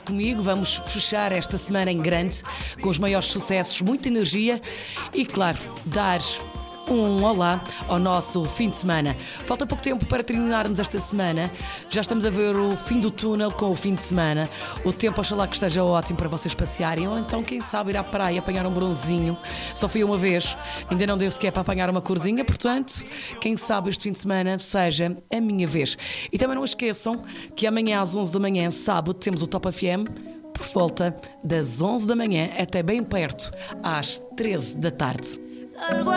comigo, vamos fechar esta semana em grande, com os maiores sucessos, muita energia e, claro, dar um olá ao nosso fim de semana. Falta pouco tempo para terminarmos esta semana. Já estamos a ver o fim do túnel com o fim de semana. O tempo, oxalá que esteja ótimo para vocês passearem. Ou então, quem sabe, ir à praia apanhar um bronzinho. Só fui uma vez, ainda não deu sequer para apanhar uma corzinha. Portanto, quem sabe este fim de semana seja a minha vez. E também não esqueçam que amanhã às 11 da manhã, sábado, temos o Top FM por volta das 11 da manhã até bem perto às 13 da tarde.